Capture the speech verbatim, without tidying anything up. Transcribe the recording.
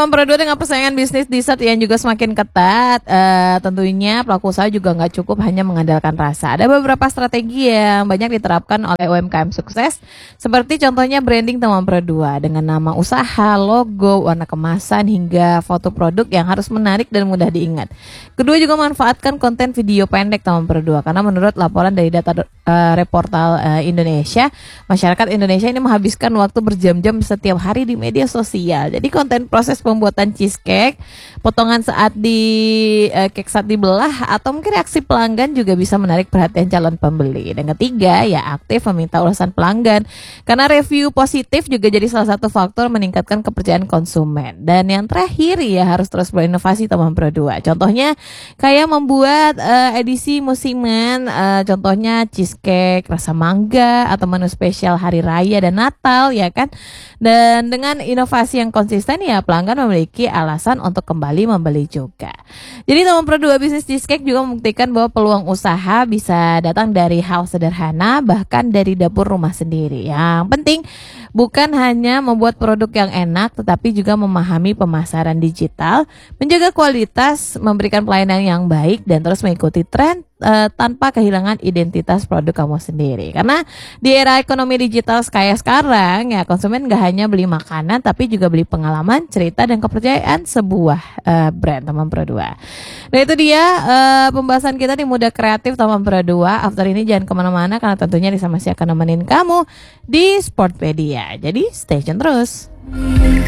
teman Pro dua dengan persaingan bisnis dessert yang juga semakin ketat, uh, tentunya pelaku usaha juga nggak cukup hanya mengandalkan rasa. Ada beberapa strategi yang banyak diterapkan oleh U M K M sukses, seperti contohnya branding teman Pro dua dengan nama usaha, logo, warna kemasan, hingga foto produk yang harus menarik dan mudah diingat. Kedua juga manfaatkan konten video pendek teman Pro dua, karena menurut laporan dari data uh, Reportal uh, Indonesia, masyarakat Indonesia ini menghabiskan waktu berjam-jam setiap hari di media sosial. Jadi konten proses pembuatan cheesecake, potongan saat di uh, cake saat dibelah, atau mungkin reaksi pelanggan juga bisa menarik perhatian calon pembeli. Dan ketiga, ya aktif meminta ulasan pelanggan, karena review positif juga jadi salah satu faktor meningkatkan kepercayaan konsumen. Dan yang terakhir, ya harus terus berinovasi teman Pro dua. Contohnya kayak membuat uh, edisi musiman, uh, contohnya cheesecake rasa mangga atau menu spesial hari raya dan Natal, ya kan. Dan dengan inovasi yang konsisten, ya pelanggan memiliki alasan untuk kembali membeli juga. Jadi teman Pro dua bisnis cheesecake juga membuktikan bahwa peluang usaha bisa datang dari hal sederhana, bahkan dari dapur rumah sendiri. Yang penting bukan hanya membuat produk yang enak, tetapi juga memahami pemasaran digital, menjaga kualitas, memberikan pelayanan yang baik, dan terus mengikuti tren uh, tanpa kehilangan identitas produk kamu sendiri. Karena di era ekonomi digital kayak sekarang, ya konsumen gak hanya beli makanan, tapi juga beli pengalaman, cerita, dan kepercayaan sebuah uh, brand teman Pro dua. Nah itu dia uh, pembahasan kita di Muda Kreatif teman Pro dua. After ini jangan kemana-mana, karena tentunya Risa masih akan nemenin kamu di Sportpedia. Jadi stay tune terus.